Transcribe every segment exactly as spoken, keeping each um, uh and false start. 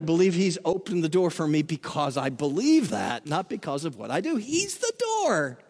believe he's opened the door for me because I believe that, not because of what I do. He's the door.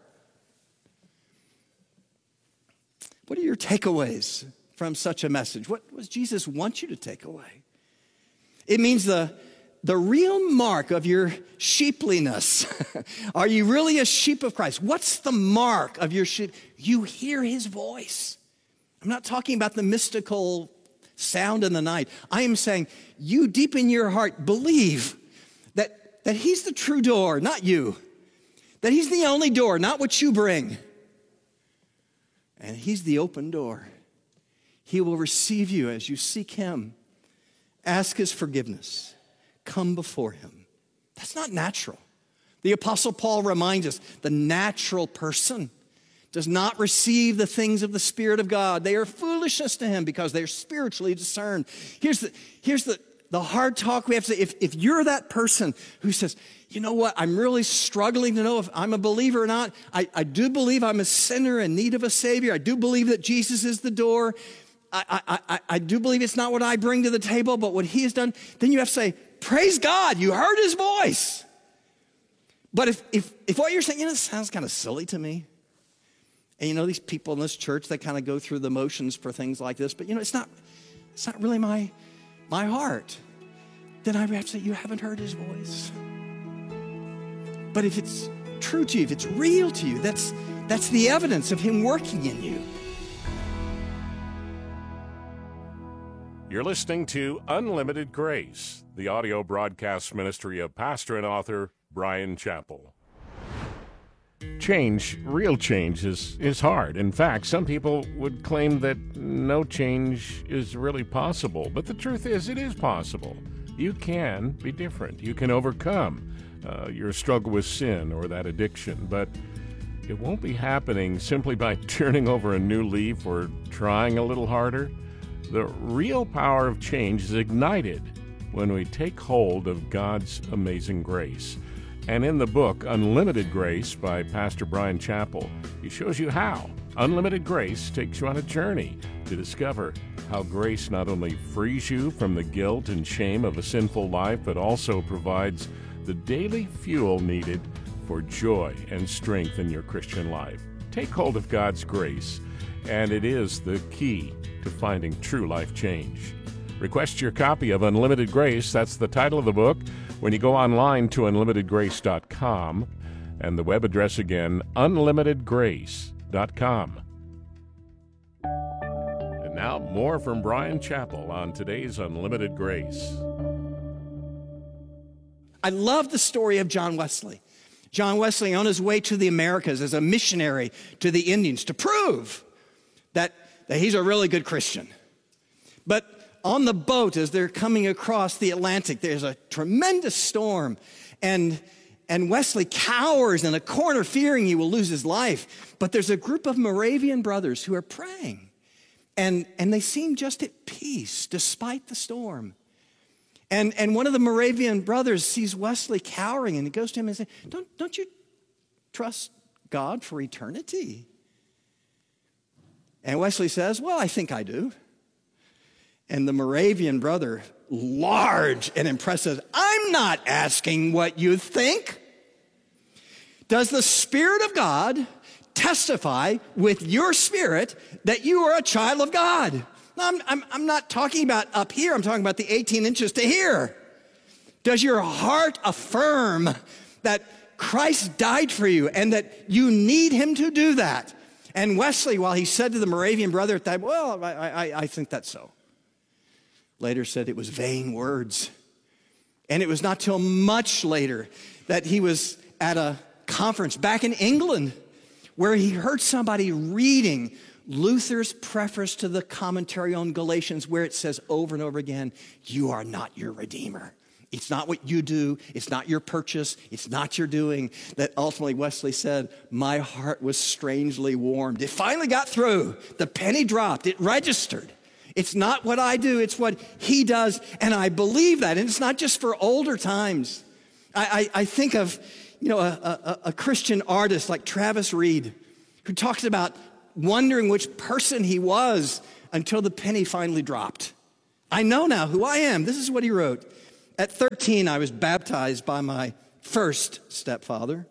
What are your takeaways from such a message? What does Jesus want you to take away? It means the, the real mark of your sheepliness. Are you really a sheep of Christ? What's the mark of your sheep? You hear his voice. I'm not talking about the mystical sound in the night. I am saying you deep in your heart believe that, that he's the true door, not you. That he's the only door, not what you bring. And he's the open door. He will receive you as you seek him. Ask his forgiveness. Come before him. That's not natural. The Apostle Paul reminds us, the natural person does not receive the things of the Spirit of God. They are foolishness to him because they are spiritually discerned. Here's the, here's the, the hard talk we have to say. If, if you're that person who says, you know what, I'm really struggling to know if I'm a believer or not. I, I do believe I'm a sinner in need of a Savior. I do believe that Jesus is the door. I, I, I, I do believe it's not what I bring to the table, but what he has done. Then you have to say, praise God, you heard his voice. But if, if, if what you're saying, you know, this sounds kind of silly to me. And you know, these people in this church, they kind of go through the motions for things like this, but you know, it's not, it's not really my, my heart. Then I have to say, you haven't heard his voice. But if it's true to you, if it's real to you, that's, that's the evidence of him working in you. You're listening to Unlimited Grace, the audio broadcast ministry of pastor and author Bryan Chapell. Change, real change, is, is hard. In fact, some people would claim that no change is really possible. But the truth is, it is possible. You can be different. You can overcome uh, your struggle with sin or that addiction. But it won't be happening simply by turning over a new leaf or trying a little harder. The real power of change is ignited when we take hold of God's amazing grace. And in the book, Unlimited Grace by Pastor Bryan Chapell, he shows you how. Unlimited Grace takes you on a journey to discover how grace not only frees you from the guilt and shame of a sinful life, but also provides the daily fuel needed for joy and strength in your Christian life. Take hold of God's grace, and it is the key to finding true life change. Request your copy of Unlimited Grace. That's the title of the book. When you go online to unlimited grace dot com, and the web address again, unlimited grace dot com. And now, more from Bryan Chapell on today's Unlimited Grace. I love the story of John Wesley. John Wesley on his way to the Americas as a missionary to the Indians to prove that, that he's a really good Christian. But on the boat, as they're coming across the Atlantic, there's a tremendous storm. And, and Wesley cowers in a corner, fearing he will lose his life. But there's a group of Moravian brothers who are praying. And, and they seem just at peace, despite the storm. And, and one of the Moravian brothers sees Wesley cowering, and he goes to him and says, don't, don't you trust God for eternity? And Wesley says, well, I think I do. And the Moravian brother, large and impressive, I'm not asking what you think. Does the Spirit of God testify with your spirit that you are a child of God? No, I'm, I'm, I'm not talking about up here. I'm talking about the eighteen inches to here. Does your heart affirm that Christ died for you and that you need him to do that? And Wesley, while he said to the Moravian brother at that, well, I, I, I think that's so. Later said it was vain words. And it was not till much later that he was at a conference back in England where he heard somebody reading Luther's preface to the commentary on Galatians, where it says over and over again, you are not your Redeemer. It's not what you do. It's not your purchase. It's not your doing. That ultimately Wesley said, my heart was strangely warmed. It finally got through. The penny dropped. It registered. It's not what I do, it's what he does, and I believe that. And it's not just for older times. I, I, I think of, you know, a, a, a Christian artist like Travis Reed, who talks about wondering which person he was until the penny finally dropped. I know now who I am. This is what he wrote. At thirteen, I was baptized by my first stepfather.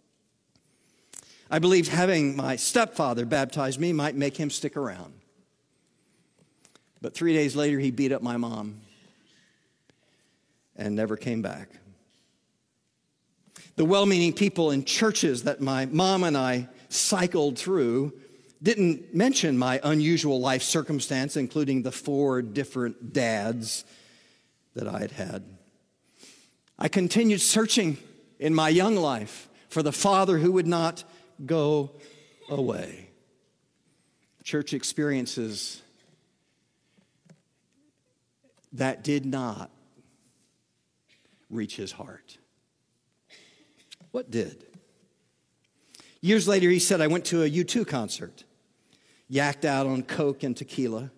I believed having my stepfather baptize me might make him stick around. But three days later, he beat up my mom and never came back. The well-meaning people in churches that my mom and I cycled through didn't mention my unusual life circumstance, including the four different dads that I had had. I continued searching in my young life for the father who would not go away. Church experiences that did not reach his heart. What did? Years later, he said, I went to a U two concert, yacked out on coke and tequila.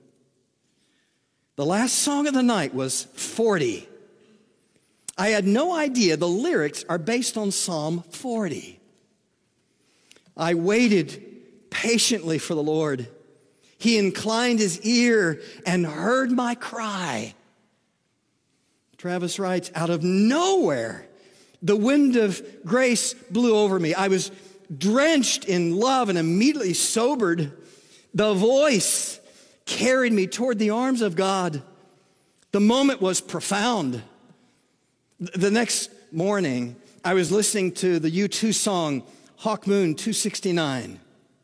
The last song of the night was forty. I had no idea the lyrics are based on Psalm forty. I waited patiently for the Lord. He inclined his ear and heard my cry. Travis writes, out of nowhere, the wind of grace blew over me. I was drenched in love and immediately sobered. The voice carried me toward the arms of God. The moment was profound. The next morning, I was listening to the U two song, Hawk Moon two sixty-nine.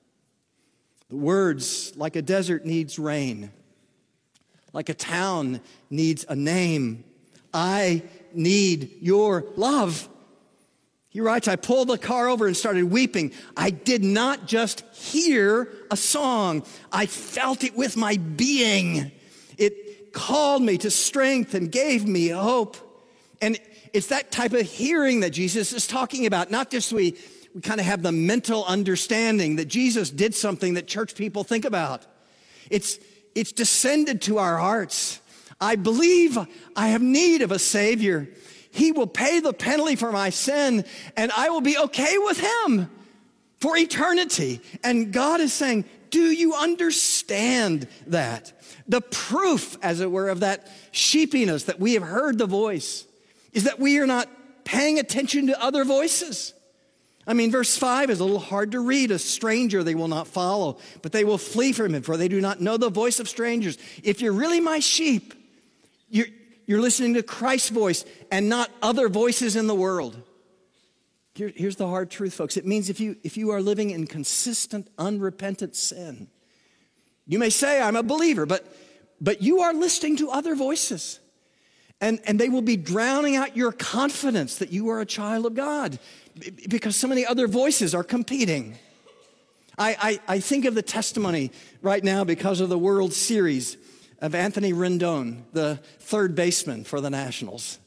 The words, like a desert needs rain, like a town needs a name, I need your love. He writes, I pulled the car over and started weeping. I did not just hear a song. I felt it with my being. It called me to strength and gave me hope. And it's that type of hearing that Jesus is talking about. Not just we, we kind of have the mental understanding that Jesus did something that church people think about. It's, it's descended to our hearts. I believe I have need of a Savior. He will pay the penalty for my sin, and I will be okay with him for eternity. And God is saying, do you understand that? The proof, as it were, of that sheepiness that we have heard the voice is that we are not paying attention to other voices. I mean, verse five is a little hard to read. A stranger they will not follow, but they will flee from him, for they do not know the voice of strangers. If you're really my sheep, you're, you're listening to Christ's voice and not other voices in the world. Here, here's the hard truth, folks. It means if you, if you are living in consistent, unrepentant sin, you may say, I'm a believer, but, but you are listening to other voices. And, and they will be drowning out your confidence that you are a child of God because so many other voices are competing. I, I, I think of the testimony right now because of the World Series of Anthony Rendon, the third baseman for the Nationals.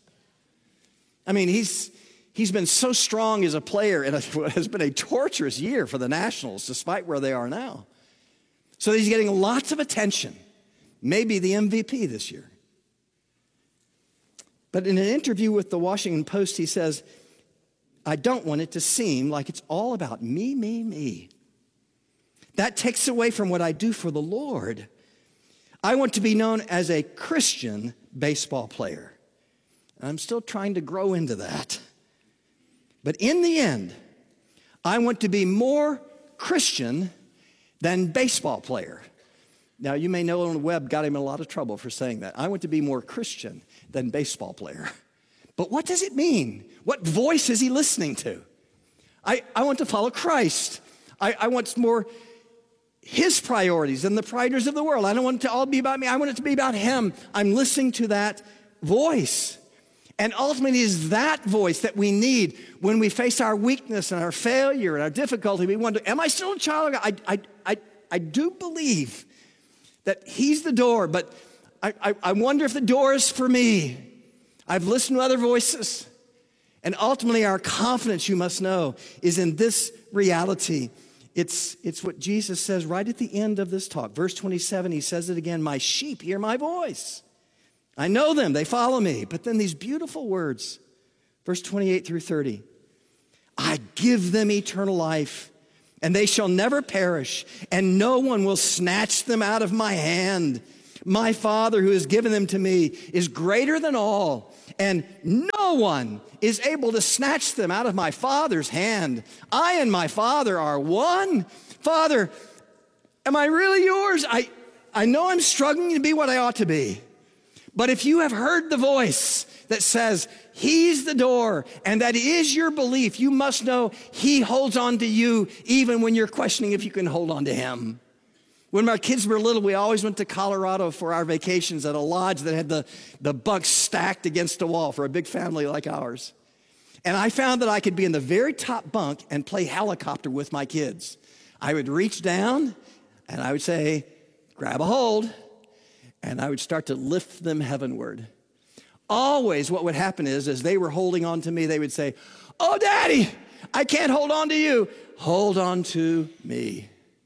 I mean, he's, he's been so strong as a player in what has been a torturous year for the Nationals, despite where they are now. So he's getting lots of attention, maybe the M V P this year. But in an interview with the Washington Post, he says, I don't want it to seem like it's all about me, me, me. That takes away from what I do for the Lord. I want to be known as a Christian baseball player. And I'm still trying to grow into that. But in the end, I want to be more Christian than baseball player. Now, you may know on Webb got him in a lot of trouble for saying that. I want to be more Christian than baseball player. But what does it mean? What voice is he listening to? I, I want to follow Christ. I, I want more his priorities than the priorities of the world. I don't want it to all be about me. I want it to be about him. I'm listening to that voice. And ultimately, it is that voice that we need when we face our weakness and our failure and our difficulty. We wonder, am I still a child of God? I, I, I, I do believe that he's the door, but I, I, I wonder if the door is for me. I've listened to other voices. And ultimately, our confidence, you must know, is in this reality. It's, it's what Jesus says right at the end of this talk. Verse twenty-seven, he says it again, my sheep hear my voice. I know them, they follow me. But then these beautiful words, verse twenty-eight through thirty, I give them eternal life, and they shall never perish, and no one will snatch them out of my hand. My Father who has given them to me is greater than all, and no one is able to snatch them out of my Father's hand. I and my Father are one. Father, am I really yours? I, I know I'm struggling to be what I ought to be. But if you have heard the voice that says, he's the door, and that is your belief, you must know he holds on to you even when you're questioning if you can hold on to him. When my kids were little, we always went to Colorado for our vacations at a lodge that had the, the bunks stacked against a wall for a big family like ours. And I found that I could be in the very top bunk and play helicopter with my kids. I would reach down and I would say, grab a hold, and I would start to lift them heavenward. Always what would happen is, as they were holding on to me, they would say, oh, Daddy, I can't hold on to you. Hold on to me.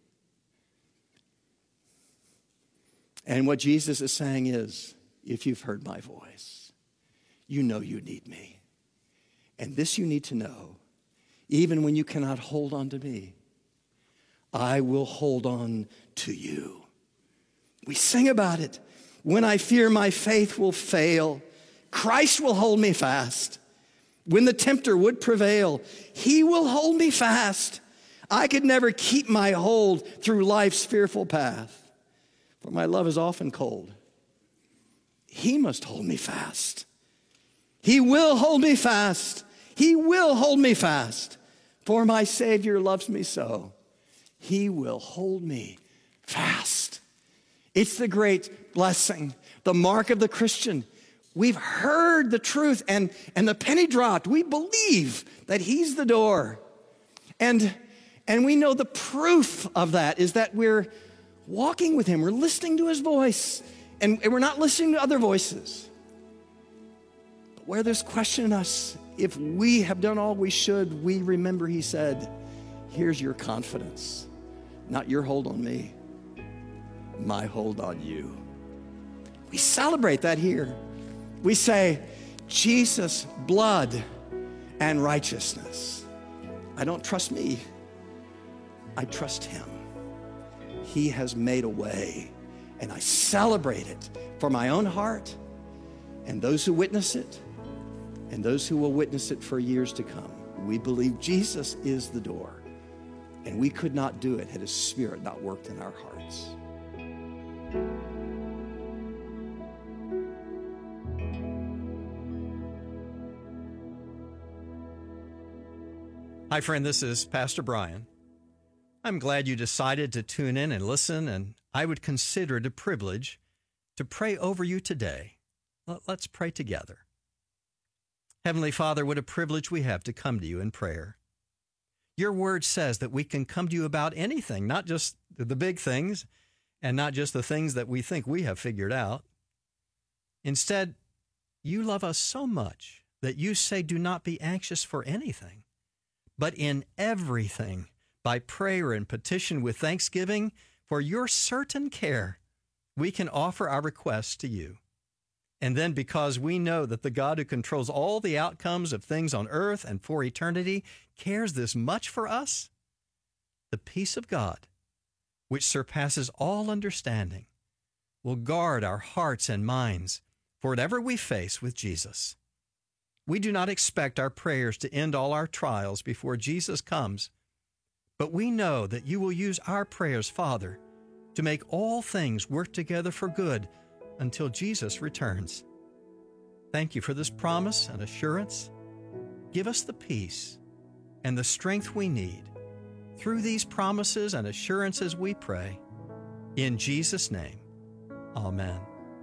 And what Jesus is saying is, if you've heard my voice, you know you need me. And this you need to know, even when you cannot hold on to me, I will hold on to you. We sing about it. When I fear my faith will fail, Christ will hold me fast. When the tempter would prevail, he will hold me fast. I could never keep my hold through life's fearful path. For my love is often cold. He must hold me fast. He will hold me fast. He will hold me fast. For my Savior loves me so. He will hold me fast. It's the great blessing, the mark of the Christian. We've heard the truth and, and the penny dropped. We believe that he's the door. And, and we know the proof of that is that we're walking with him. We're listening to his voice, and, and we're not listening to other voices. But where there's question in us, if we have done all we should, we remember he said, here's your confidence, not your hold on me, my hold on you. We celebrate that here. We say, Jesus' blood and righteousness. I don't trust me. I trust him. He has made a way, and I celebrate it for my own heart and those who witness it and those who will witness it for years to come. We believe Jesus is the door, and we could not do it had his Spirit not worked in our hearts. Hi, friend, this is Pastor Brian. I'm glad you decided to tune in and listen, and I would consider it a privilege to pray over you today. Let's pray together. Heavenly Father, what a privilege we have to come to you in prayer. Your word says that we can come to you about anything, not just the big things and not just the things that we think we have figured out. Instead, you love us so much that you say, do not be anxious for anything, but in everything, by prayer and petition with thanksgiving, for your certain care, we can offer our requests to you. And then because we know that the God who controls all the outcomes of things on earth and for eternity cares this much for us, the peace of God, which surpasses all understanding, will guard our hearts and minds for whatever we face with Jesus. We do not expect our prayers to end all our trials before Jesus comes, but we know that you will use our prayers, Father, to make all things work together for good until Jesus returns. Thank you for this promise and assurance. Give us the peace and the strength we need. Through these promises and assurances we pray. In Jesus' name, amen.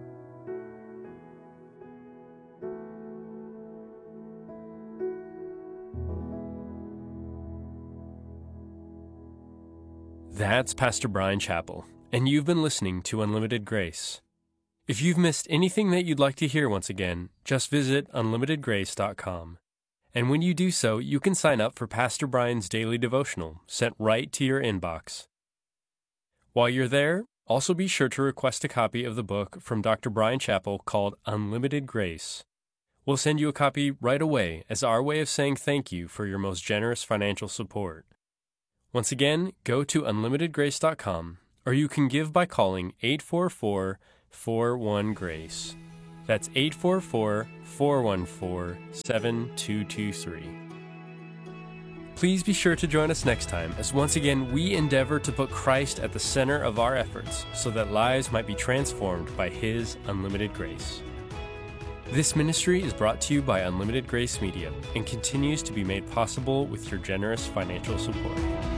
That's Pastor Brian Chappell, and you've been listening to Unlimited Grace. If you've missed anything that you'd like to hear once again, just visit unlimited grace dot com. And when you do so, you can sign up for Pastor Brian's daily devotional sent right to your inbox. While you're there, also be sure to request a copy of the book from Doctor Brian Chappell called Unlimited Grace. We'll send you a copy right away as our way of saying thank you for your most generous financial support. Once again, go to unlimited grace dot com, or you can give by calling eight four four, four one GRACE. That's eight four four, four one four, seven two two three. Please be sure to join us next time as once again we endeavor to put Christ at the center of our efforts so that lives might be transformed by His unlimited grace. This ministry is brought to you by Unlimited Grace Media and continues to be made possible with your generous financial support.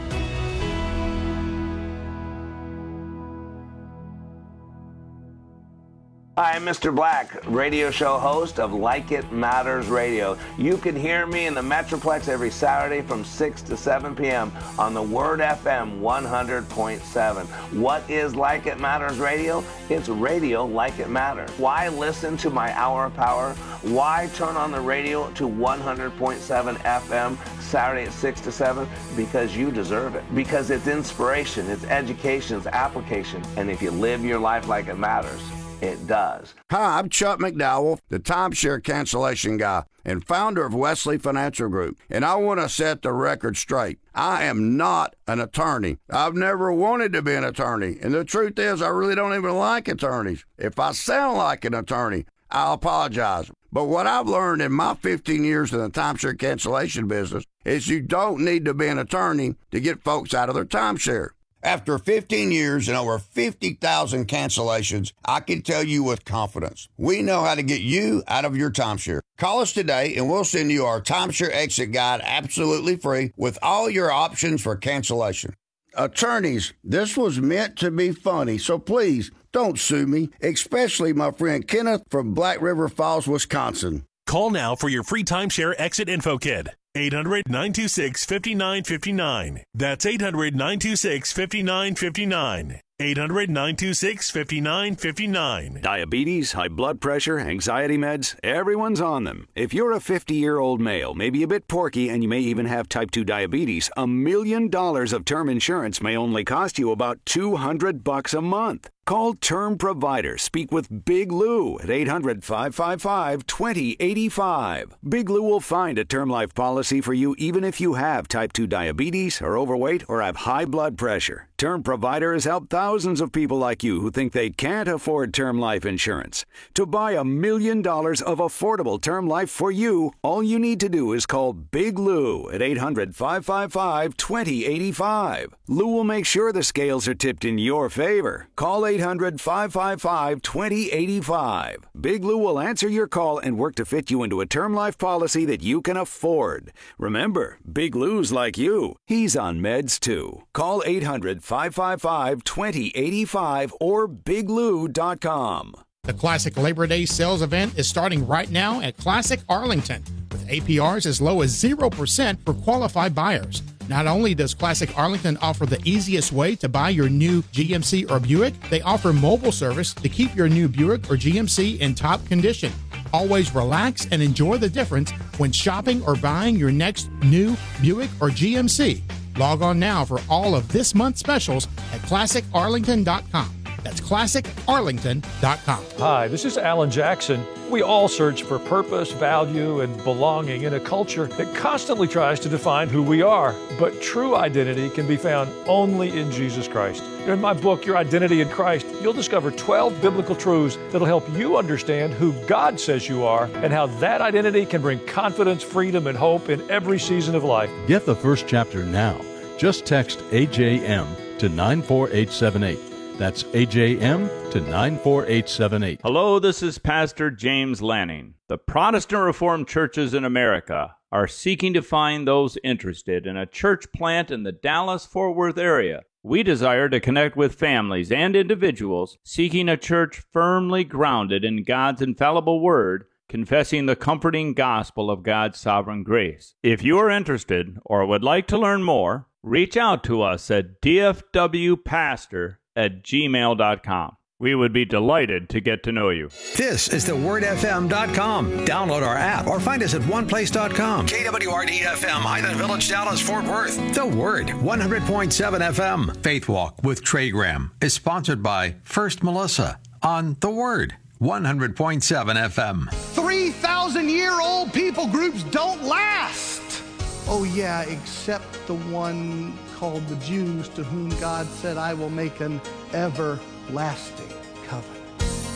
Hi, I'm Mister Black, radio show host of Like It Matters Radio. You can hear me in the Metroplex every Saturday from six to seven p.m. on the Word F M one hundred point seven. What is Like It Matters Radio? It's radio like it matters. Why listen to my hour of power? Why turn on the radio to one hundred point seven F M Saturday at six to seven? Because you deserve it. Because it's inspiration, it's education, it's application. And if you live your life like it matters, it does. Hi, I'm Chuck McDowell, the timeshare cancellation guy and founder of Wesley Financial Group. And I want to set the record straight. I am not an attorney. I've never wanted to be an attorney. And the truth is, I really don't even like attorneys. If I sound like an attorney, I'll apologize. But what I've learned in my fifteen years in the timeshare cancellation business is you don't need to be an attorney to get folks out of their timeshare. After fifteen years and over fifty thousand cancellations, I can tell you with confidence, we know how to get you out of your timeshare. Call us today and we'll send you our timeshare exit guide absolutely free with all your options for cancellation. Attorneys, this was meant to be funny, so please don't sue me, especially my friend Kenneth from Black River Falls, Wisconsin. Call now for your free timeshare exit info kit. eight hundred, nine two six, five nine five nine. That's eight hundred, nine two six, five nine five nine. eight hundred, nine two six, five nine five nine. Diabetes, high blood pressure, anxiety meds, everyone's on them. If you're a fifty-year-old male, maybe a bit porky, and you may even have type two diabetes, a million dollars of term insurance may only cost you about two hundred bucks a month. Call Term Provider. Speak with Big Lou at eight hundred, five five five, two zero eight five. Big Lou will find a term life policy for you even if you have type two diabetes, are overweight, or have high blood pressure. Term Provider has helped thousands of people like you who think they can't afford term life insurance. To buy a million dollars of affordable term life for you, all you need to do is call Big Lou at eight hundred, five five five, two zero eight five. Lou will make sure the scales are tipped in your favor. Call eight hundred, five five five, two zero eight five. Big Lou will answer your call and work to fit you into a term life policy that you can afford. Remember, Big Lou's like you. He's on meds too. Call eight hundred, five five five, two zero eight five or big lou dot com. The Classic Labor Day sales event is starting right now at Classic Arlington with A P Rs as low as zero percent for qualified buyers. Not only does Classic Arlington offer the easiest way to buy your new G M C or Buick, they offer mobile service to keep your new Buick or G M C in top condition. Always relax and enjoy the difference when shopping or buying your next new Buick or G M C. Log on now for all of this month's specials at classic arlington dot com. That's classic arlington dot com. Hi, this is Alan Jackson. We all search for purpose, value, and belonging in a culture that constantly tries to define who we are. But true identity can be found only in Jesus Christ. In my book, Your Identity in Christ, you'll discover twelve biblical truths that'll help you understand who God says you are and how that identity can bring confidence, freedom, and hope in every season of life. Get the first chapter now. Just text A J M to nine four eight seven eight. That's A J M to nine four eight seven eight. Hello, this is Pastor James Lanning. The Protestant Reformed churches in America are seeking to find those interested in a church plant in the Dallas-Fort Worth area. We desire to connect with families and individuals seeking a church firmly grounded in God's infallible word, confessing the comforting gospel of God's sovereign grace. If you are interested or would like to learn more, reach out to us at d f w pastor at gmail dot com. We would be delighted to get to know you. This is the word f m dot com. Download our app or find us at one place dot com. K W R D F M, Highland Village, Dallas, Fort Worth. The Word, one hundred point seven F M. Faith Walk with Trey Graham is sponsored by First Melissa on The Word, one hundred point seven F M. three thousand year old people groups don't last. Oh, yeah, except the one called the Jews, to whom God said, I will make an everlasting covenant.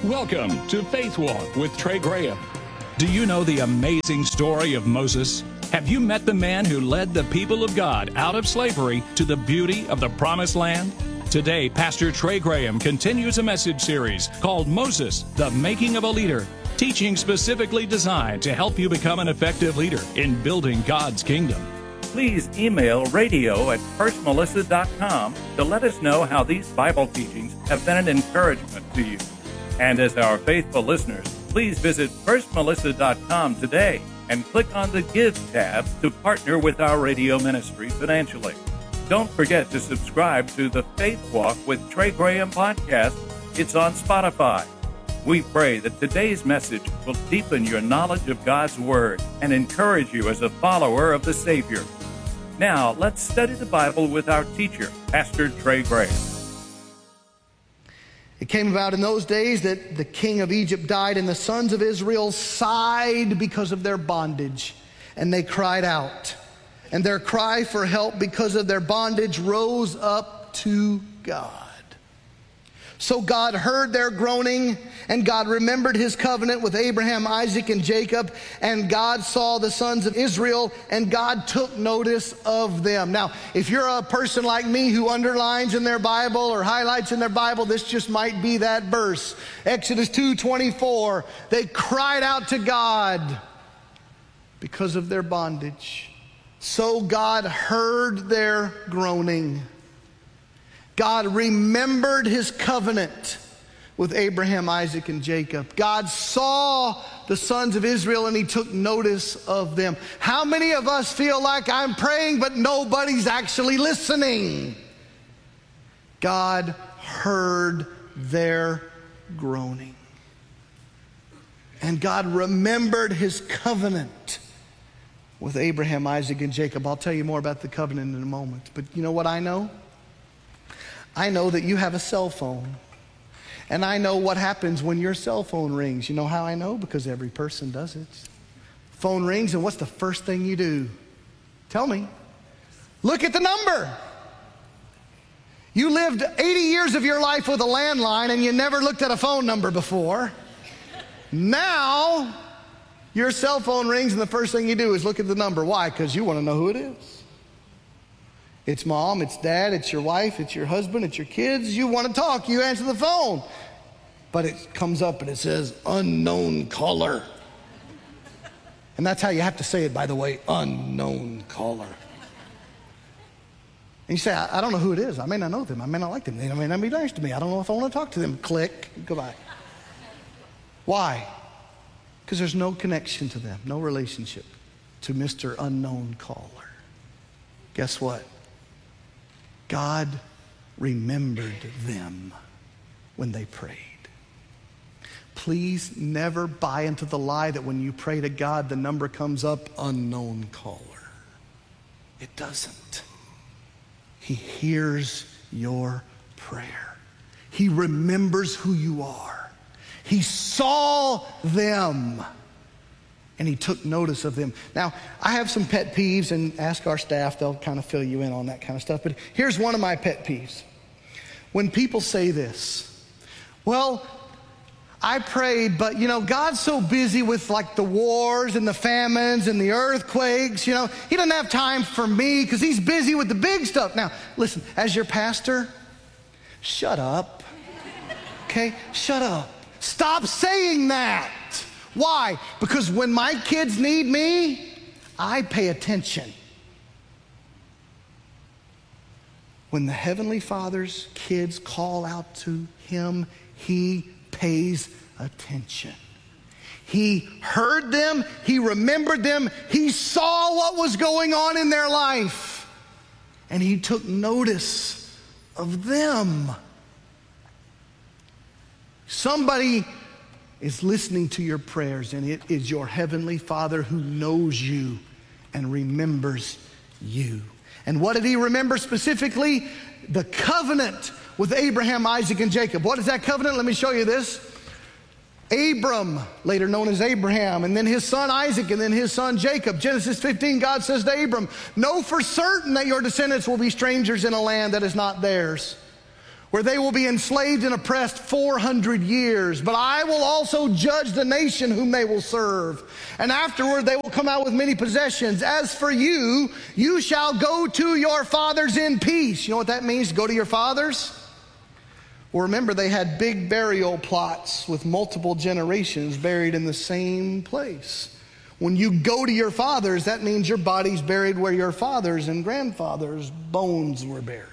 Welcome to Faith Walk with Trey Graham. Do you know the amazing story of Moses? Have you met the man who led the people of God out of slavery to the beauty of the Promised Land? Today, Pastor Trey Graham continues a message series called Moses, the Making of a Leader, teaching specifically designed to help you become an effective leader in building God's kingdom. Please email radio at first melissa dot com to let us know how these Bible teachings have been an encouragement to you. And as our faithful listeners, please visit first melissa dot com today and click on the Give tab to partner with our radio ministry financially. Don't forget to subscribe to the Faith Walk with Trey Graham podcast. It's on Spotify. We pray that today's message will deepen your knowledge of God's Word and encourage you as a follower of the Savior. Now, let's study the Bible with our teacher, Pastor Trey Graham. It came about in those days that the king of Egypt died, and the sons of Israel sighed because of their bondage, and they cried out. And their cry for help because of their bondage rose up to God. So God heard their groaning, and God remembered his covenant with Abraham, Isaac, and Jacob, and God saw the sons of Israel, and God took notice of them. Now, if you're a person like me who underlines in their Bible or highlights in their Bible, this just might be that verse. Exodus two twenty-four, they cried out to God because of their bondage. So God heard their groaning. God remembered his covenant with Abraham, Isaac, and Jacob. God saw the sons of Israel, and he took notice of them. How many of us feel like I'm praying, but nobody's actually listening? God heard their groaning. And God remembered his covenant with Abraham, Isaac, and Jacob. I'll tell you more about the covenant in a moment. But you know what I know? I know that you have a cell phone. And I know what happens when your cell phone rings. You know how I know? Because every person does it. Phone rings, and what's the first thing you do? Tell me. Look at the number. You lived eighty years of your life with a landline, and you never looked at a phone number before. Now, your cell phone rings, and the first thing you do is look at the number. Why? Because you want to know who it is. It's mom, it's dad, it's your wife, it's your husband, it's your kids. You want to talk, you answer the phone. But it comes up and it says, unknown caller. And that's how you have to say it, by the way, unknown caller. And you say, I, I don't know who it is. I may not know them. I may not like them. They may not be nice to me. I don't know if I want to talk to them. Click, goodbye. Why? Because there's no connection to them, no relationship to Mister Unknown Caller. Guess what? God remembered them when they prayed. Please never buy into the lie that when you pray to God, the number comes up, unknown caller. It doesn't. He hears your prayer. He remembers who you are. He saw them, and he took notice of them. Now, I have some pet peeves, and ask our staff, they'll kind of fill you in on that kind of stuff. But here's one of my pet peeves. When people say this, well, I prayed, but you know, God's so busy with like the wars and the famines and the earthquakes, you know, he doesn't have time for me because he's busy with the big stuff. Now, listen, as your pastor, shut up, okay? Shut up. Stop saying that. Why? Because when my kids need me, I pay attention. When the Heavenly Father's kids call out to him, he pays attention. He heard them, he remembered them, he saw what was going on in their life, and he took notice of them. Somebody is listening to your prayers, and it is your Heavenly Father who knows you and remembers you. And what did he remember specifically? The covenant with Abraham, Isaac, and Jacob. What is that covenant? Let me show you this. Abram, later known as Abraham, and then his son Isaac, and then his son Jacob. Genesis fifteen, God says to Abram, know for certain that your descendants will be strangers in a land that is not theirs. where they will be enslaved and oppressed four hundred years. But I will also judge the nation whom they will serve. And afterward they will come out with many possessions. As for you, you shall go to your fathers in peace. You know what that means, go to your fathers? Well, remember, they had big burial plots with multiple generations buried in the same place. When you go to your fathers, that means your body's buried where your fathers and grandfathers' bones were buried.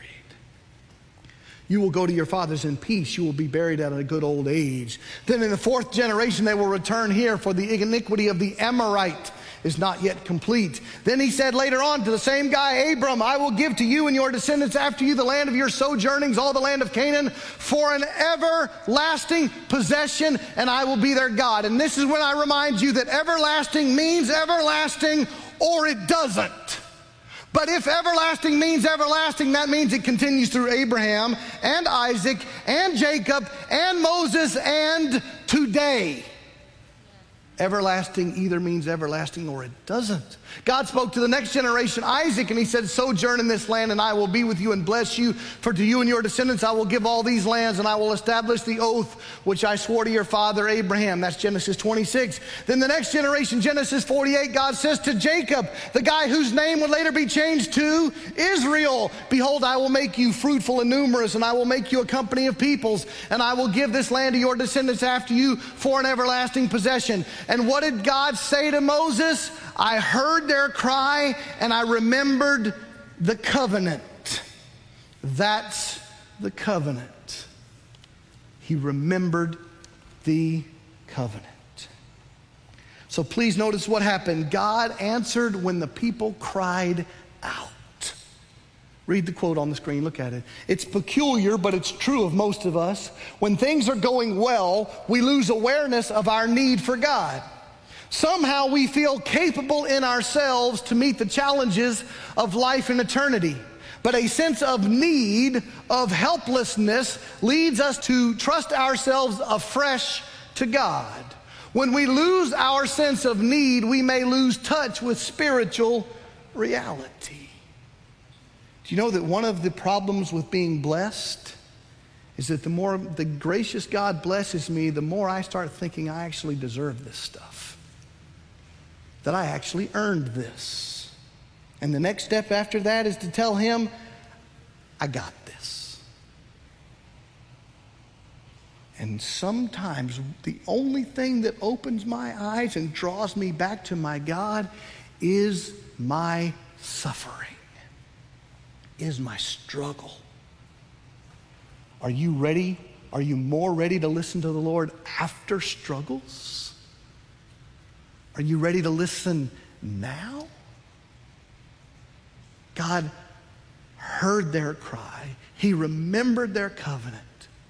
You will go to your fathers in peace. You will be buried at a good old age. Then in the fourth generation, they will return here, for the iniquity of the Amorite is not yet complete. Then he said later on to the same guy, Abram, I will give to you and your descendants after you the land of your sojournings, all the land of Canaan, for an everlasting possession, and I will be their God. And this is when I remind you that everlasting means everlasting, or it doesn't. But if everlasting means everlasting, that means it continues through Abraham and Isaac and Jacob and Moses and today. Everlasting either means everlasting or it doesn't. God spoke to the next generation, Isaac, and he said, sojourn in this land and I will be with you and bless you. For to you and your descendants I will give all these lands, and I will establish the oath which I swore to your father Abraham. That's Genesis twenty-six. Then the next generation, Genesis forty-eight, God says to Jacob, the guy whose name would later be changed to Israel, behold, I will make you fruitful and numerous, and I will make you a company of peoples, and I will give this land to your descendants after you for an everlasting possession. And what did God say to Moses? I heard their cry and I remembered the covenant. That's the covenant. He remembered the covenant. So please notice what happened. God answered when the people cried out. Read the quote on the screen. Look at it. It's peculiar, but it's true of most of us. When things are going well, we lose awareness of our need for God. Somehow we feel capable in ourselves to meet the challenges of life and eternity. But a sense of need, of helplessness, leads us to trust ourselves afresh to God. When we lose our sense of need, we may lose touch with spiritual reality. Do you know that one of the problems with being blessed is that the more the gracious God blesses me, the more I start thinking I actually deserve this stuff. That I actually earned this. And the next step after that is to tell him, I got this. And sometimes the only thing that opens my eyes and draws me back to my God is my suffering, is my struggle. Are you ready? Are you more ready to listen to the Lord after struggles? Are you ready to listen now? God heard their cry. He remembered their covenant.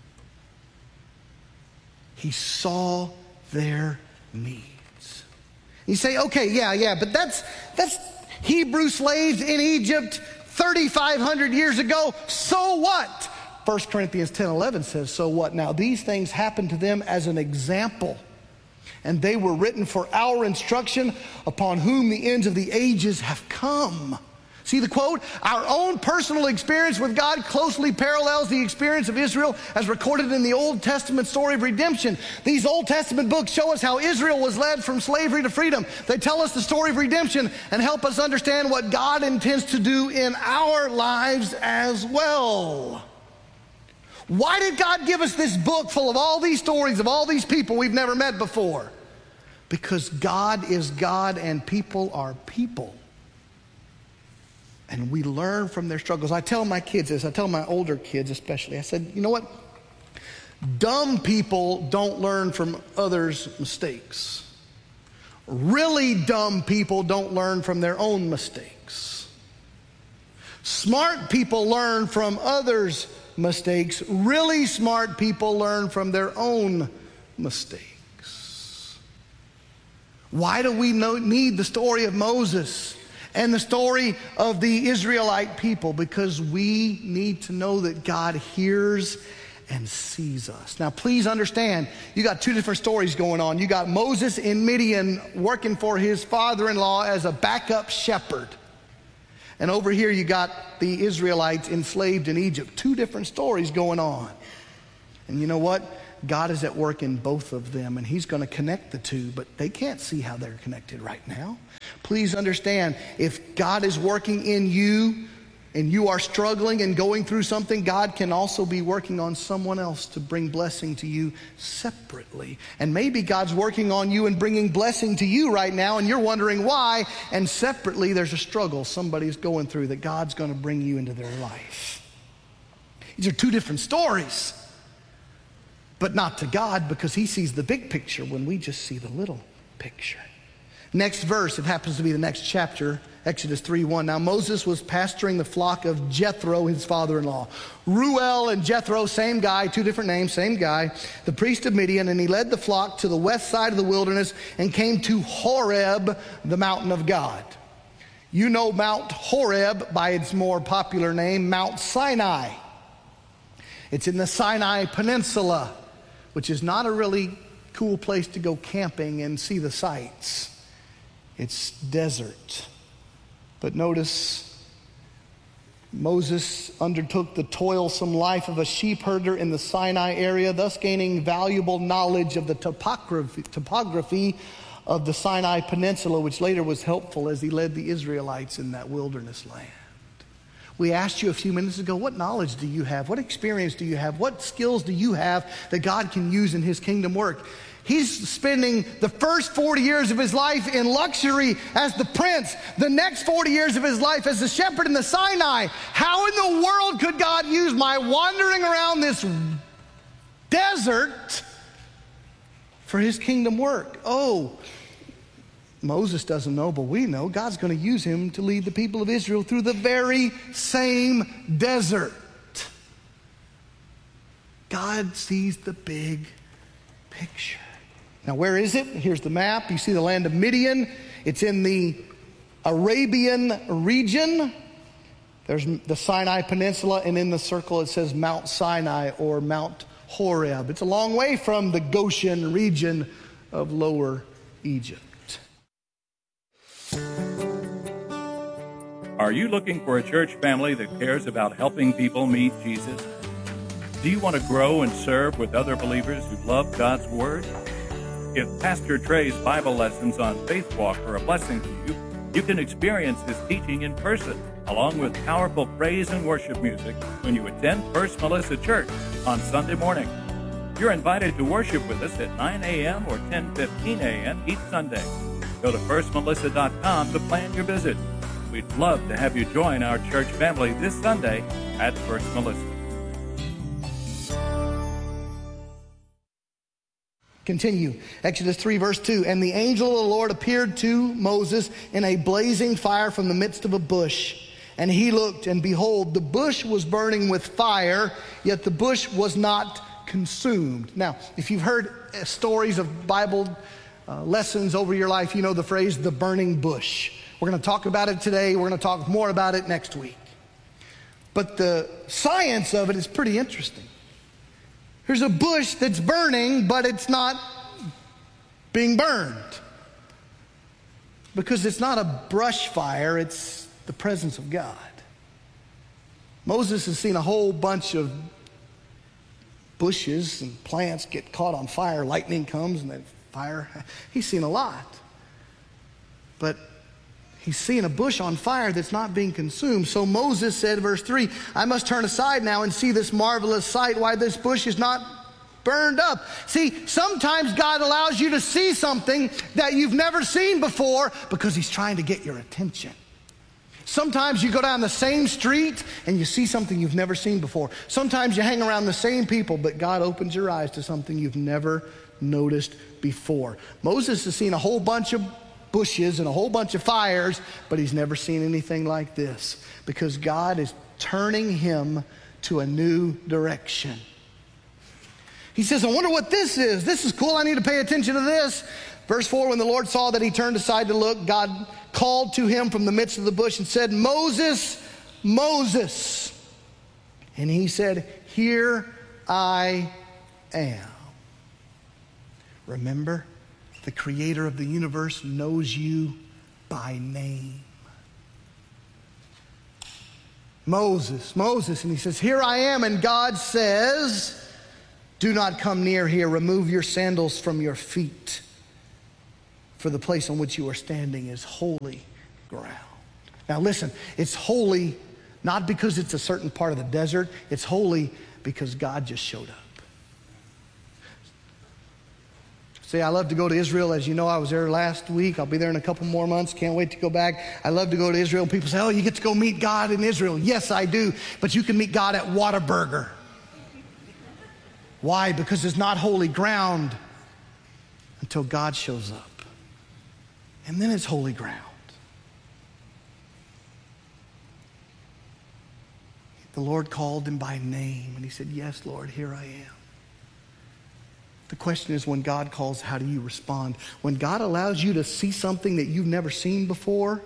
He saw their needs. You say, okay, yeah, yeah, but that's, that's Hebrew slaves in Egypt thirty-five hundred years ago. So what? First Corinthians ten eleven says, so what? Now these things happened to them as an example, and they were written for our instruction, upon whom the ends of the ages have come. See the quote? Our own personal experience with God closely parallels the experience of Israel as recorded in the Old Testament story of redemption. These Old Testament books show us how Israel was led from slavery to freedom. They tell us the story of redemption and help us understand what God intends to do in our lives as well. Why did God give us this book full of all these stories of all these people we've never met before? Because God is God and people are people. And we learn from their struggles. I tell my kids this, I tell my older kids especially, I said, you know what? Dumb people don't learn from others' mistakes. Really dumb people don't learn from their own mistakes. Smart people learn from others' mistakes. Really smart people learn from their own mistakes. Why do we know, need the story of Moses and the story of the Israelite people? Because we need to know that God hears and sees us. Now please understand, you got two different stories going on. You got Moses in Midian working for his father-in-law as a backup shepherd. And over here you got the Israelites enslaved in Egypt. Two different stories going on. And you know what? God is at work in both of them, and he's going to connect the two, but they can't see how they're connected right now. Please understand, if God is working in you and you are struggling and going through something, God can also be working on someone else to bring blessing to you separately. And maybe God's working on you and bringing blessing to you right now, and you're wondering why, and separately there's a struggle somebody's going through that God's going to bring you into their life. These are two different stories, but not to God, because he sees the big picture when we just see the little picture. Next verse, it happens to be the next chapter, Exodus three one. Now Moses was pasturing the flock of Jethro, his father-in-law. Reuel and Jethro, same guy, two different names, same guy, the priest of Midian, and he led the flock to the west side of the wilderness and came to Horeb, the mountain of God. You know Mount Horeb by its more popular name, Mount Sinai. It's in the Sinai Peninsula, which is not a really cool place to go camping and see the sights. It's desert. But notice, Moses undertook the toilsome life of a sheep herder in the Sinai area, thus gaining valuable knowledge of the topography, topography of the Sinai Peninsula, which later was helpful as he led the Israelites in that wilderness land. We asked you a few minutes ago, what knowledge do you have? What experience do you have? What skills do you have that God can use in his kingdom work? He's spending the first forty years of his life in luxury as the prince, the next forty years of his life as the shepherd in the Sinai. How in the world could God use my wandering around this desert for his kingdom work? Oh, Moses doesn't know, but we know God's going to use him to lead the people of Israel through the very same desert. God sees the big picture. Now, where is it? Here's the map. You see the land of Midian. It's in the Arabian region. There's the Sinai Peninsula, and in the circle it says Mount Sinai or Mount Horeb. It's a long way from the Goshen region of Lower Egypt. Are you looking for a church family that cares about helping people meet Jesus? Do you want to grow and serve with other believers who love God's Word? If Pastor Trey's Bible lessons on Faith Walk are a blessing to you, you can experience his teaching in person, along with powerful praise and worship music when you attend First Melissa Church on Sunday morning. You're invited to worship with us at nine a.m. or ten fifteen a.m. each Sunday. Go to first melissa dot com to plan your visit. We'd love to have you join our church family this Sunday at First Melissa. Continue. Exodus three, verse two. And the angel of the Lord appeared to Moses in a blazing fire from the midst of a bush. And he looked, and behold, the bush was burning with fire, yet the bush was not consumed. Now, if you've heard stories of Bible uh, lessons over your life, you know the phrase, the burning bush. We're going to talk about it today. We're going to talk more about it next week. But the science of it is pretty interesting. There's a bush that's burning, but it's not being burned. Because it's not a brush fire, it's the presence of God. Moses has seen a whole bunch of bushes and plants get caught on fire. Lightning comes and then fire. He's seen a lot. But he's seeing a bush on fire that's not being consumed. So Moses said, verse three, I must turn aside now and see this marvelous sight, why this bush is not burned up. See, sometimes God allows you to see something that you've never seen before because he's trying to get your attention. Sometimes you go down the same street and you see something you've never seen before. Sometimes you hang around the same people, but God opens your eyes to something you've never noticed before. Moses has seen a whole bunch of bushes and a whole bunch of fires, but he's never seen anything like this because God is turning him to a new direction. He says, I wonder what this is. This is cool. I need to pay attention to this. Verse four, when the Lord saw that he turned aside to look, God called to him from the midst of the bush and said, Moses, Moses. And he said, here I am. Remember, the creator of the universe knows you by name. Moses, Moses. And he says, here I am. And God says, do not come near here. Remove your sandals from your feet. For the place on which you are standing is holy ground. Now listen, it's holy not because it's a certain part of the desert. It's holy because God just showed up. See, I love to go to Israel. As you know, I was there last week. I'll be there in a couple more months. Can't wait to go back. I love to go to Israel. People say, oh, you get to go meet God in Israel. Yes, I do. But you can meet God at Whataburger. Why? Because it's not holy ground until God shows up. And then it's holy ground. The Lord called him by name, and he said, yes, Lord, here I am. The question is, when God calls, how do you respond? When God allows you to see something that you've never seen before,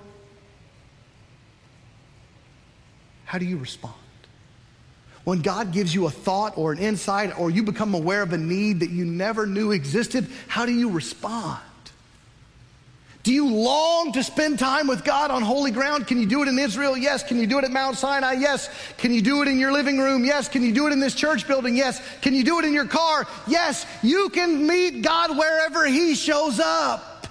how do you respond? When God gives you a thought or an insight, or you become aware of a need that you never knew existed, how do you respond? Do you long to spend time with God on holy ground? Can you do it in Israel? Yes. Can you do it at Mount Sinai? Yes. Can you do it in your living room? Yes. Can you do it in this church building? Yes. Can you do it in your car? Yes. You can meet God wherever he shows up.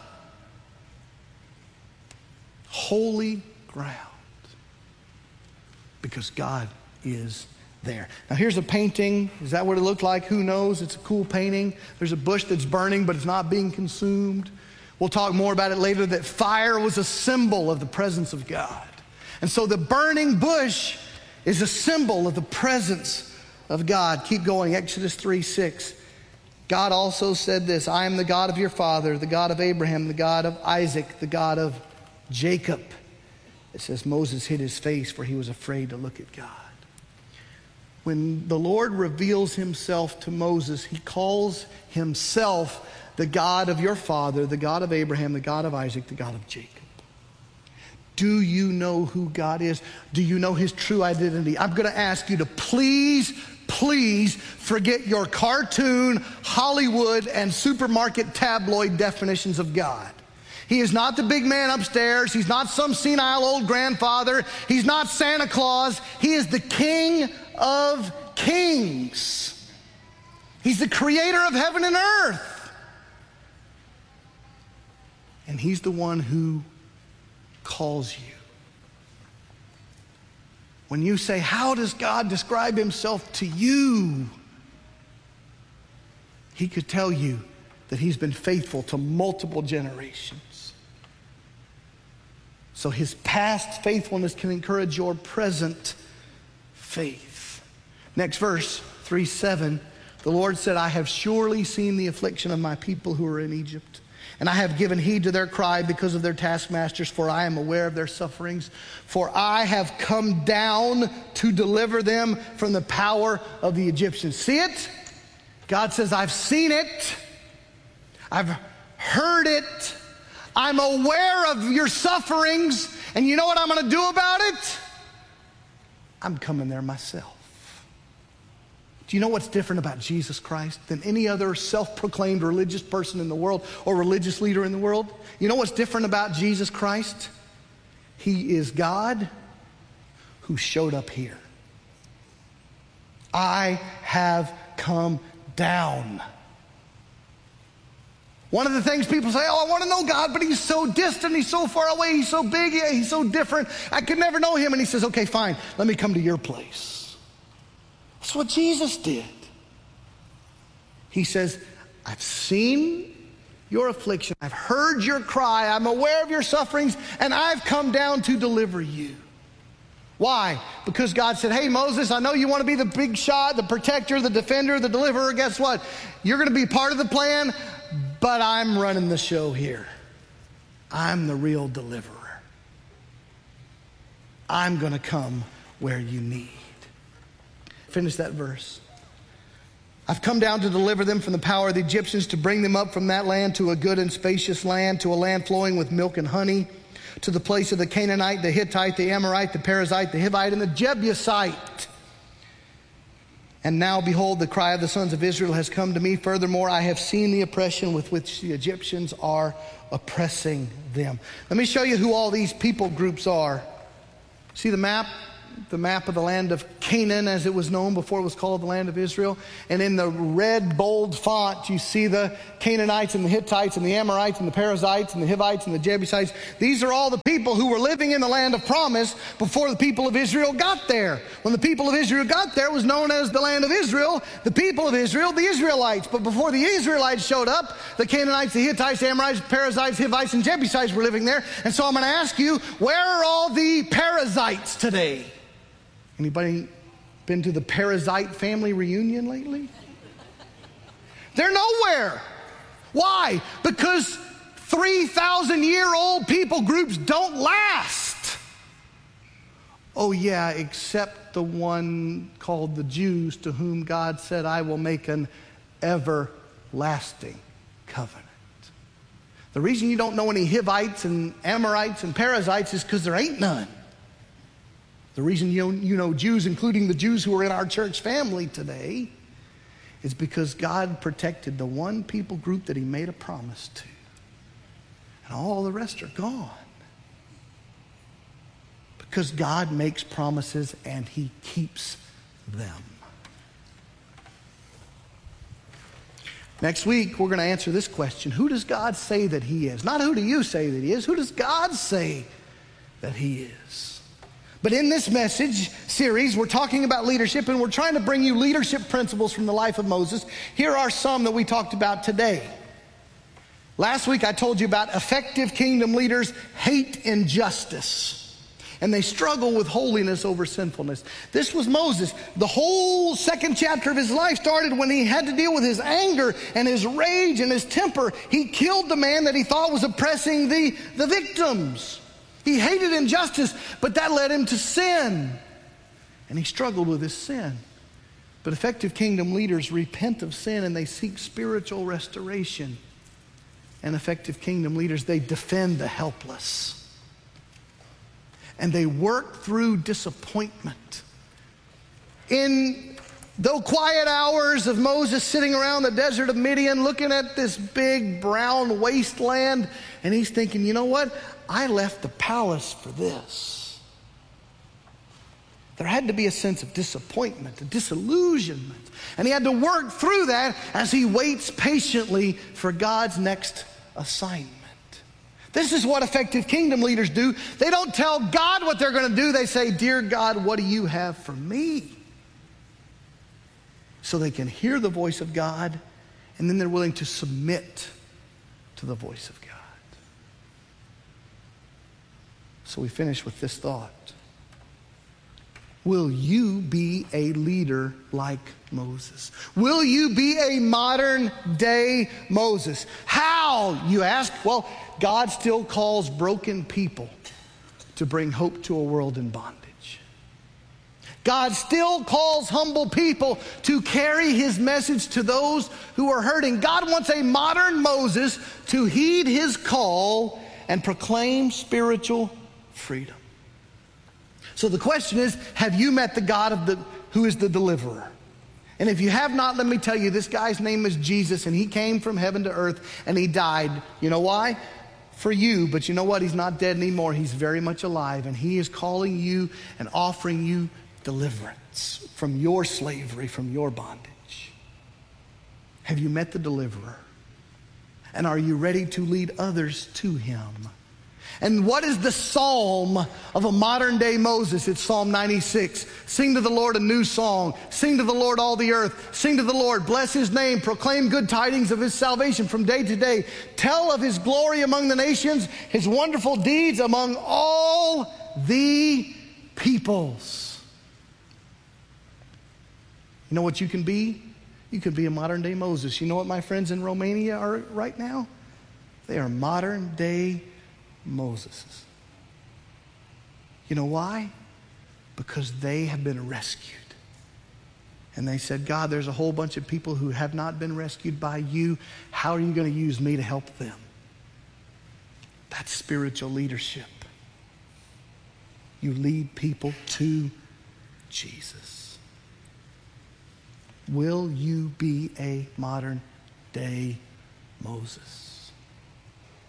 Holy ground. Because God is there. Now here's a painting. Is that what it looked like? Who knows? It's a cool painting. There's a bush that's burning, but it's not being consumed. We'll talk more about it later, that fire was a symbol of the presence of God. And so the burning bush is a symbol of the presence of God. Keep going, Exodus three six. God also said this, I am the God of your father, the God of Abraham, the God of Isaac, the God of Jacob. It says Moses hid his face for he was afraid to look at God. When the Lord reveals himself to Moses, he calls himself the God of your father, the God of Abraham, the God of Isaac, the God of Jacob. Do you know who God is? Do you know his true identity? I'm going to ask you to please, please forget your cartoon, Hollywood, and supermarket tabloid definitions of God. He is not the big man upstairs. He's not some senile old grandfather. He's not Santa Claus. He is the King of Kings. He's the creator of heaven and earth. And he's the one who calls you. When you say, how does God describe himself to you? He could tell you that he's been faithful to multiple generations. So his past faithfulness can encourage your present faith. Next verse, three seven. The Lord said, I have surely seen the affliction of my people who are in Egypt. And I have given heed to their cry because of their taskmasters, for I am aware of their sufferings. For I have come down to deliver them from the power of the Egyptians. See it? God says, I've seen it. I've heard it. I'm aware of your sufferings. And you know what I'm going to do about it? I'm coming there myself. Do you know what's different about Jesus Christ than any other self-proclaimed religious person in the world or religious leader in the world? You know what's different about Jesus Christ? He is God who showed up here. I have come down. One of the things people say, oh, I want to know God, but he's so distant, he's so far away, he's so big, he's so different, I could never know him. And he says, okay, fine, let me come to your place. That's what Jesus did. He says, I've seen your affliction. I've heard your cry. I'm aware of your sufferings, and I've come down to deliver you. Why? Because God said, hey, Moses, I know you want to be the big shot, the protector, the defender, the deliverer. Guess what? You're going to be part of the plan, but I'm running the show here. I'm the real deliverer. I'm going to come where you need. Finish that verse. I've come down to deliver them from the power of the Egyptians, to bring them up from that land to a good and spacious land, to a land flowing with milk and honey, to the place of the Canaanite, the Hittite, the Amorite, the Perizzite, the Hivite, and the Jebusite. And now, behold, the cry of the sons of Israel has come to me. Furthermore, I have seen the oppression with which the Egyptians are oppressing them. Let me show you who all these people groups are. See the map? the map of the land of Canaan as it was known before it was called the land of Israel. And in the red, bold font, you see the Canaanites and the Hittites and the Amorites and the Perizzites and the Hivites and the Jebusites. These are all the people who were living in the land of promise before the people of Israel got there. When the people of Israel got there, it was known as the land of Israel, the people of Israel, the Israelites. But before the Israelites showed up, the Canaanites, the Hittites, the Amorites, Perizzites, Hivites, and Jebusites were living there. And so I'm going to ask you, where are all the Perizzites today? Anybody been to the Perizzite family reunion lately? They're nowhere. Why? Because three thousand year old people groups don't last. Oh yeah, except the one called the Jews, to whom God said, I will make an everlasting covenant. The reason you don't know any Hivites and Amorites and Perizzites is because there ain't none. The reason you, you know Jews, including the Jews who are in our church family today, is because God protected the one people group that he made a promise to. And all the rest are gone. Because God makes promises and he keeps them. Next week, we're going to answer this question. Who does God say that he is? Not who do you say that he is. Who does God say that he is? But in this message series, we're talking about leadership, and we're trying to bring you leadership principles from the life of Moses. Here are some that we talked about today. Last week, I told you about effective kingdom leaders hate injustice, and they struggle with holiness over sinfulness. This was Moses. The whole second chapter of his life started when he had to deal with his anger and his rage and his temper. He killed the man that he thought was oppressing the, the victims. He hated injustice, but that led him to sin. And he struggled with his sin. But effective kingdom leaders repent of sin and they seek spiritual restoration. And effective kingdom leaders, they defend the helpless. And they work through disappointment. In the quiet hours of Moses sitting around the desert of Midian looking at this big brown wasteland, and he's thinking, you know what? I left the palace for this. There had to be a sense of disappointment, a disillusionment. And he had to work through that as he waits patiently for God's next assignment. This is what effective kingdom leaders do. They don't tell God what they're going to do. They say, dear God, what do you have for me? So they can hear the voice of God, and then they're willing to submit to the voice of God. So we finish with this thought. Will you be a leader like Moses? Will you be a modern day Moses? How, you ask? Well, God still calls broken people to bring hope to a world in bondage. God still calls humble people to carry his message to those who are hurting. God wants a modern Moses to heed his call and proclaim spiritual freedom. So the question is, have you met the God of the who is the deliverer? And if you have not, let me tell you, this guy's name is Jesus, and he came from heaven to earth, and he died. You know why? For you. But you know what? He's not dead anymore. He's very much alive, and he is calling you and offering you deliverance from your slavery, from your bondage. Have you met the deliverer? And are you ready to lead others to him? And what is the psalm of a modern day Moses? It's Psalm ninety-six. Sing to the Lord a new song. Sing to the Lord all the earth. Sing to the Lord. Bless his name. Proclaim good tidings of his salvation from day to day. Tell of his glory among the nations, his wonderful deeds among all the peoples. You know what you can be? You can be a modern day Moses. You know what my friends in Romania are right now? They are modern day Moses. You know why? Because they have been rescued. And they said, God, there's a whole bunch of people who have not been rescued by you. How are you going to use me to help them? That's spiritual leadership. You lead people to Jesus. Will you be a modern day Moses?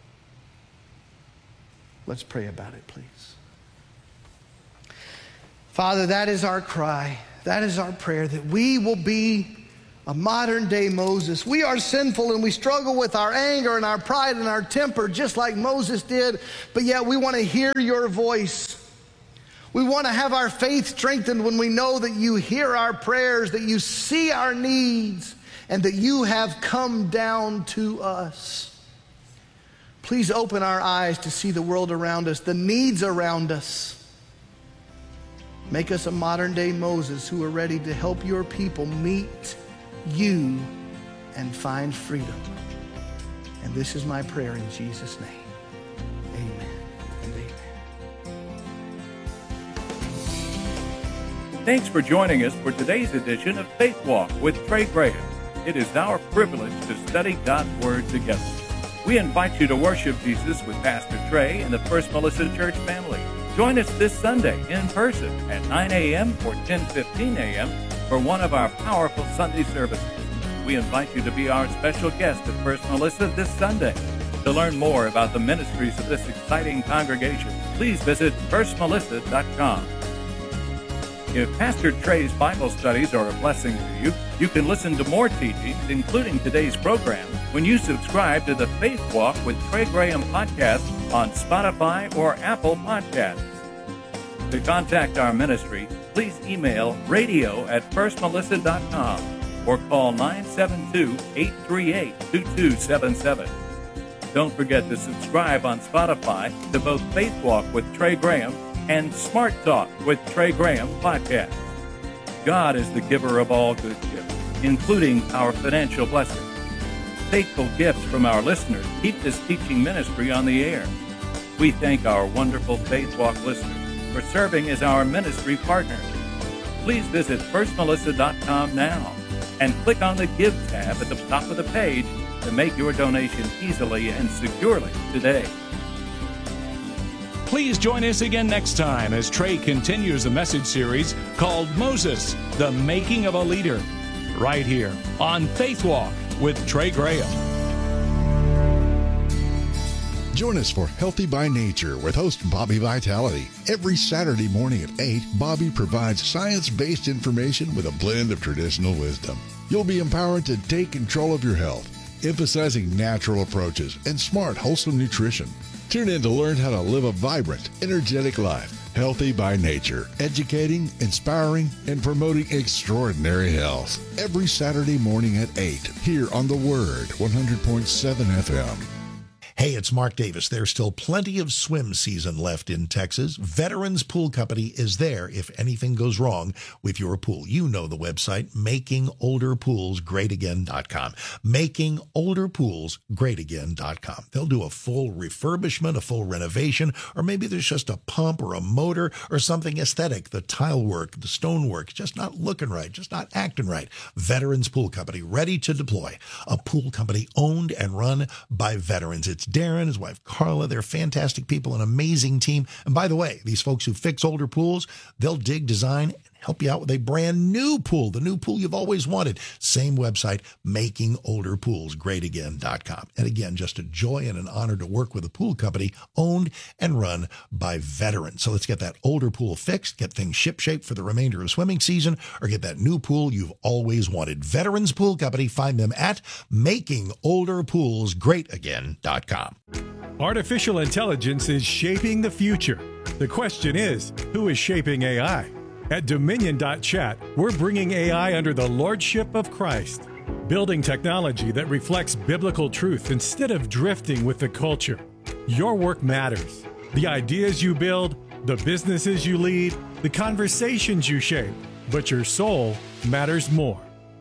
Let's pray about it, please. Father, that is our cry. That is our prayer, that we will be a modern day Moses. We are sinful and we struggle with our anger and our pride and our temper just like Moses did, but yet we want to hear your voice. We want to have our faith strengthened when we know that you hear our prayers, that you see our needs, and that you have come down to us. Please open our eyes to see the world around us, the needs around us. Make us a modern day Moses who are ready to help your people meet you and find freedom. And this is my prayer in Jesus' name. Amen and amen. Thanks for joining us for today's edition of Faith Walk with Trey Graham. It is our privilege to study God's Word together. We invite you to worship Jesus with Pastor Trey and the First Melissa Church family. Join us this Sunday in person at nine a.m. or ten fifteen a.m. for one of our powerful Sunday services. We invite you to be our special guest at First Melissa this Sunday. To learn more about the ministries of this exciting congregation, please visit first melissa dot com. If Pastor Trey's Bible studies are a blessing to you, you can listen to more teachings, including today's program, when you subscribe to the Faith Walk with Trey Graham podcast on Spotify or Apple Podcasts. To contact our ministry, please email radio at first melissa dot com or call nine seven two, eight three eight, two two seven seven. Don't forget to subscribe on Spotify to both Faith Walk with Trey Graham and Smart Talk with Trey Graham podcast. God is the giver of all good gifts, including our financial blessings. Faithful gifts from our listeners keep this teaching ministry on the air. We thank our wonderful Faith Walk listeners for serving as our ministry partners. Please visit first melissa dot com now and click on the Give tab at the top of the page to make your donation easily and securely today. Please join us again next time as Trey continues a message series called Moses, the Making of a Leader, right here on Faith Walk with Trey Graham. Join us for Healthy by Nature with host Bobby Vitality. Every Saturday morning at eight, Bobby provides science-based information with a blend of traditional wisdom. You'll be empowered to take control of your health, emphasizing natural approaches and smart, wholesome nutrition. Tune in to learn how to live a vibrant, energetic life. Healthy by Nature, educating, inspiring, and promoting extraordinary health. Every Saturday morning at eight, here on The Word, one hundred point seven F M. Hey, it's Mark Davis. There's still plenty of swim season left in Texas. Veterans Pool Company is there if anything goes wrong with your pool. You know the website, making older pools great again dot com. making older pools great again dot com. They'll do a full refurbishment, a full renovation, or maybe there's just a pump or a motor or something aesthetic. The tile work, the stone work, just not looking right, just not acting right. Veterans Pool Company, ready to deploy. A pool company owned and run by veterans. It's Darren, his wife Carla. They're fantastic people, an amazing team. And by the way, these folks who fix older pools, they'll dig, design, and help you out with a brand new pool, the new pool you've always wanted. Same website, making older pools great again dot com. And again, just a joy and an honor to work with a pool company owned and run by veterans. So let's get that older pool fixed, get things shipshape for the remainder of swimming season, or get that new pool you've always wanted. Veterans Pool Company, find them at making older pools great again dot com. Artificial intelligence is shaping the future. The question is, who is shaping A I? At Dominion dot chat, we're bringing A I under the lordship of Christ, building technology that reflects biblical truth instead of drifting with the culture. Your work matters. The ideas you build, the businesses you lead, the conversations you shape, but your soul matters more.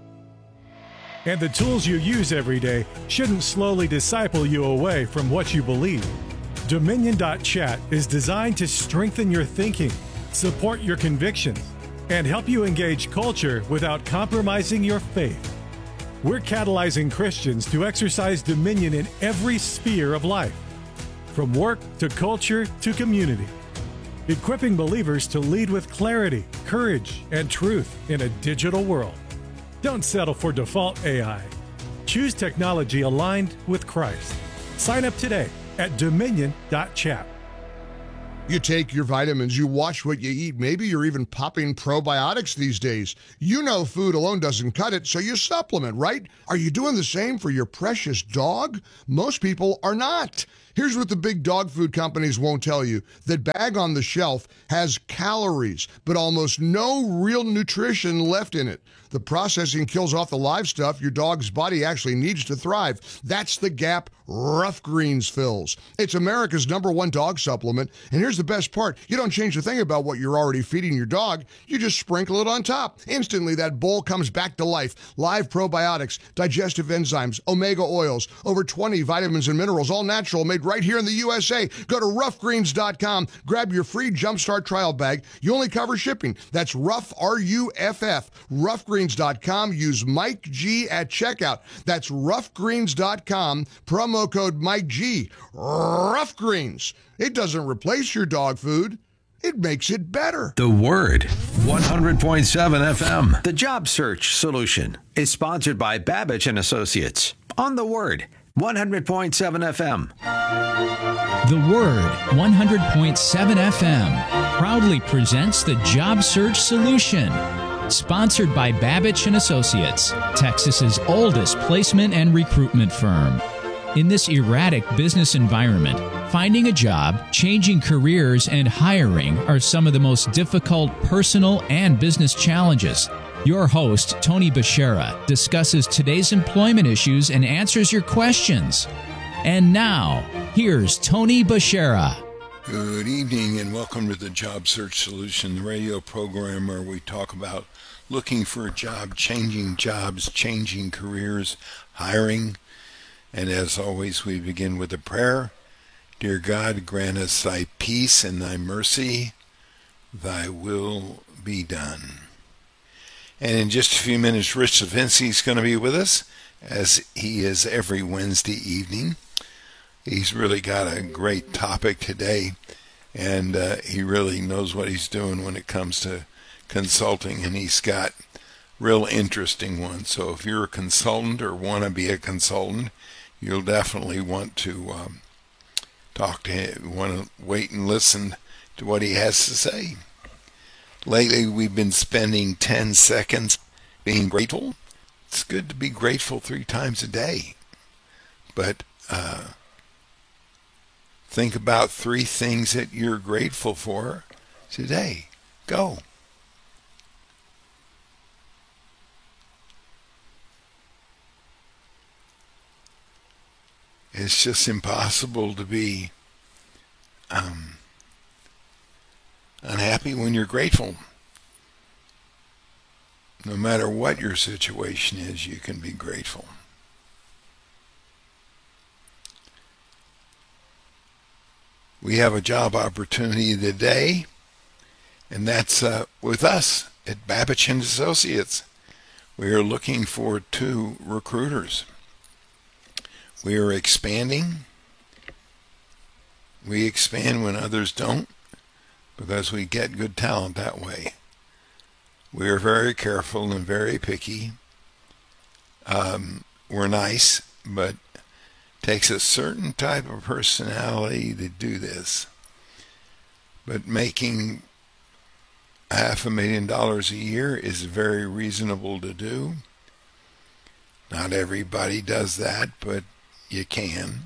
And the tools you use every day shouldn't slowly disciple you away from what you believe. Dominion dot chat is designed to strengthen your thinking, support your convictions, and help you engage culture without compromising your faith. We're catalyzing Christians to exercise dominion in every sphere of life, from work to culture to community, equipping believers to lead with clarity, courage, and truth in a digital world. Don't settle for default A I. Choose technology aligned with Christ. Sign up today at Dominion dot chat. You take your vitamins, you watch what you eat. Maybe you're even popping probiotics these days. You know food alone doesn't cut it, so you supplement, right? Are you doing the same for your precious dog? Most people are not. Here's what the big dog food companies won't tell you. That bag on the shelf has calories, but almost no real nutrition left in it. The processing kills off the live stuff your dog's body actually needs to thrive. That's the gap Rough Greens fills. It's America's number one dog supplement. And here's the best part. You don't change a thing about what you're already feeding your dog. You just sprinkle it on top. Instantly, that bowl comes back to life. Live probiotics, digestive enzymes, omega oils, over twenty vitamins and minerals, all natural, made right here in the U S A. Go to rough greens dot com. Grab your free Jumpstart trial bag. You only cover shipping. That's Rough, R U F F. rough greens dot com. Use Mike G at checkout. That's rough greens dot com. Promo code Mike G. Rough Greens. It doesn't replace your dog food. It makes it better. The Word, one hundred point seven F M. The Job Search Solution is sponsored by Babbage and Associates on The Word, one hundred point seven F M. The Word, one hundred point seven F M, proudly presents the Job Search Solution. Sponsored by Babbage and Associates, Texas's oldest placement and recruitment firm. In this erratic business environment, finding a job, changing careers, and hiring are some of the most difficult personal and business challenges. Your host, Tony Bashara, discusses today's employment issues and answers your questions. And now, here's Tony Bashara. Good evening and welcome to the Job Search Solution, the radio program where we talk about looking for a job, changing jobs, changing careers, hiring. And as always, we begin with a prayer. Dear God, grant us thy peace and thy mercy. Thy will be done. And in just a few minutes, Rich Savinci is going to be with us, as he is every Wednesday evening. He's really got a great topic today, and uh, he really knows what he's doing when it comes to consulting, and he's got real interesting ones. So if you're a consultant or want to be a consultant, you'll definitely want to um, talk to him, want to wait and listen to what he has to say. Lately, we've been spending ten seconds being grateful. It's good to be grateful three times a day, but uh, think about three things that you're grateful for today. Go. It's just impossible to be um, unhappy when you're grateful. No matter what your situation is, you can be grateful. We have a job opportunity today, and that's uh, with us at Babbage and Associates. We are looking for two recruiters. We are expanding. We expand when others don't, because we get good talent that way. We are very careful and very picky. Um, we're nice, but it takes a certain type of personality to do this. But making half a million dollars a year is very reasonable to do. Not everybody does that, but you can.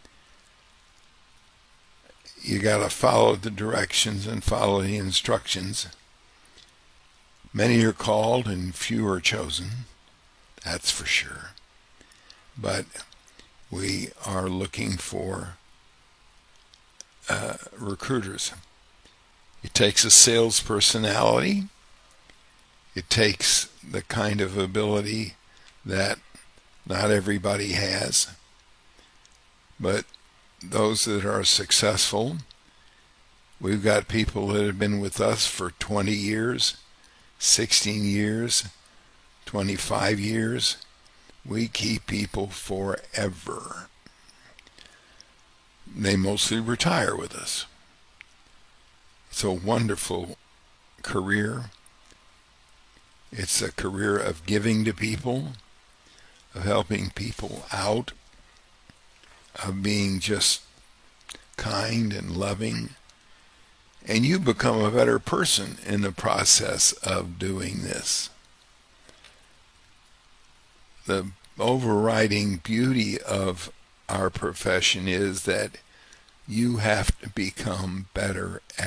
You got to follow the directions and follow the instructions. Many are called and few are chosen. That's for sure. But we are looking for uh, recruiters. It takes a sales personality. It takes the kind of ability that not everybody has. But those that are successful, we've got people that have been with us for twenty years, sixteen years, twenty-five years. We keep people forever. They mostly retire with us. It's a wonderful career. It's a career of giving to people, of helping people out, of being just kind and loving. and you become a better person in the process of doing this. The overriding beauty of our profession is that you have to become better